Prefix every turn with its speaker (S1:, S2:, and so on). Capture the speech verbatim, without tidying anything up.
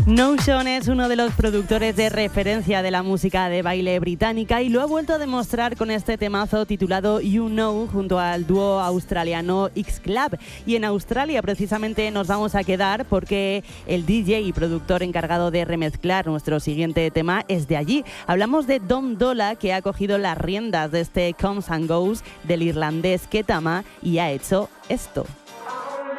S1: Notion es uno de los productores de referencia de la música de baile británica y lo ha vuelto a demostrar con este temazo titulado You Know junto al dúo australiano X-Club. Y en Australia precisamente nos vamos a quedar porque el D J y productor encargado de remezclar nuestro siguiente tema es de allí. Hablamos de Dom Dolla, que ha cogido las riendas de este Comes and Goes del irlandés Ketama y ha hecho esto.